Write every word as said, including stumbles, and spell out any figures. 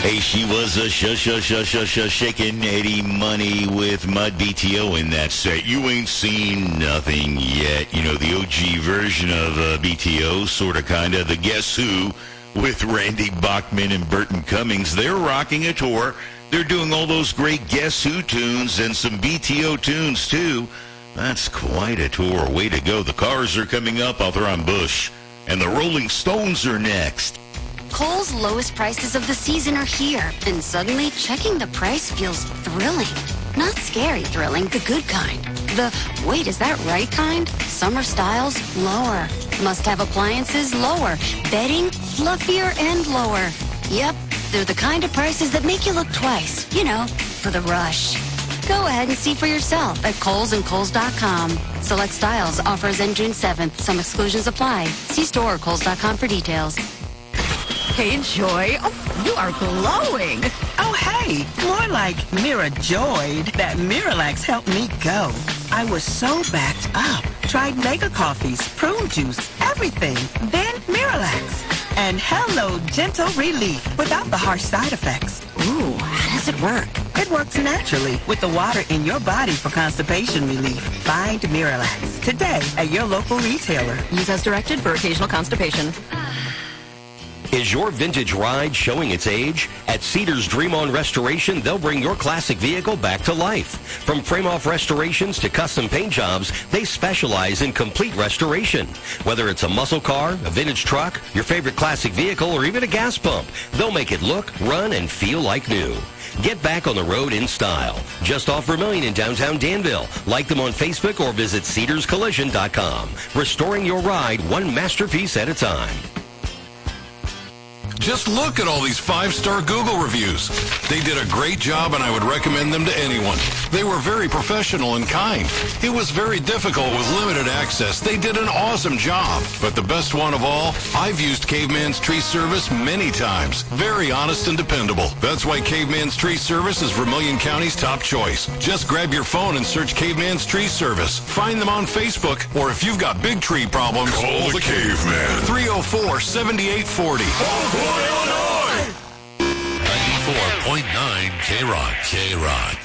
Hey, she was a sh sh sh sh sh shaking Eddie Money with Mud B T O in that set. You ain't seen nothing yet. You know, the O G version of uh, B T O, sort of, kind of. The Guess Who with Randy Bachman and Burton Cummings. They're rocking a tour. They're doing all those great Guess Who tunes and some B T O tunes, too. That's quite a tour. Way to go. The Cars are coming up. I'll throw on Bush. And the Rolling Stones are next. Kohl's lowest prices of the season are here, and suddenly checking the price feels thrilling. Not scary thrilling, the good kind. The, wait, is that right kind? Summer styles, lower. Must-have appliances, lower. Bedding, fluffier and lower. Yep, they're the kind of prices that make you look twice, you know, for the rush. Go ahead and see for yourself at Kohl's and Kohl's dot com. Select styles, offers end June seventh. Some exclusions apply. See store or Kohl's dot com for details. Hey, Joy. Oh, you are glowing. Oh, hey. More like Mira joyed that Miralax helped me go. I was so backed up. Tried mega coffees, prune juice, everything. Then Miralax. And hello, gentle relief without the harsh side effects. Ooh, how does it work? It works naturally with the water in your body for constipation relief. Find Miralax today at your local retailer. Use as directed for occasional constipation. Is your vintage ride showing its age? At Cedars Dream On Restoration, they'll bring your classic vehicle back to life. From frame-off restorations to custom paint jobs, they specialize in complete restoration. Whether it's a muscle car, a vintage truck, your favorite classic vehicle, or even a gas pump, they'll make it look, run, and feel like new. Get back on the road in style. Just off Vermillion in downtown Danville. Like them on Facebook or visit Cedars Collision dot com. Restoring your ride one masterpiece at a time. Just look at all these five-star Google reviews. They did a great job, and I would recommend them to anyone. They were very professional and kind. It was very difficult with limited access. They did an awesome job. But the best one of all, I've used Caveman's Tree Service many times. Very honest and dependable. That's why Caveman's Tree Service is Vermilion County's top choice. Just grab your phone and search Caveman's Tree Service. Find them on Facebook, or if you've got big tree problems, call the Caveman. three oh four, seven eight four oh. ninety-four point nine K-Rock. K-Rock.